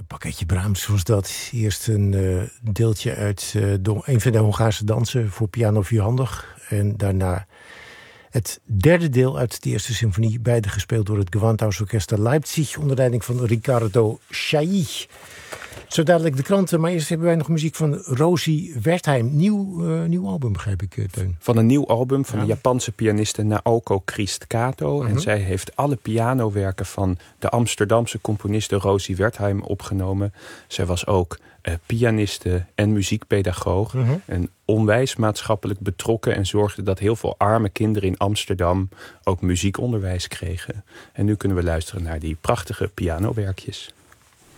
Pakketje Brahms was dat. Eerst een deeltje uit een van de Hongaarse dansen voor piano vierhandig. En daarna het derde deel uit de eerste symfonie. Beide gespeeld door het Gewandhausorchester Leipzig onder leiding van Riccardo Chailly. Zo dadelijk de kranten, maar eerst hebben wij nog muziek van Rosie Wertheim. Nieuw album, begrijp ik, Teun. Van een nieuw album van de Japanse pianiste Naoko Christ Kato. En zij heeft alle pianowerken van de Amsterdamse componiste Rosie Wertheim opgenomen. Zij was ook pianiste en muziekpedagoog. En onwijs maatschappelijk betrokken en zorgde dat heel veel arme kinderen in Amsterdam ook muziekonderwijs kregen. En nu kunnen we luisteren naar die prachtige pianowerkjes.